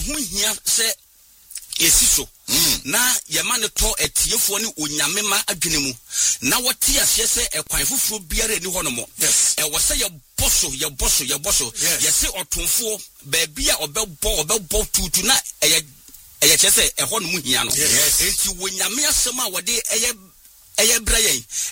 ho hia se esiso na yema ne to etiefo ne onyame ma adwene mu na wote ase se ekwan fufuro biara ni hono mo wo se ye boso ye se otonfo ba bia obebo tutu na eye chese e hono mu hia no enti wonyame asem a wode eye bra yen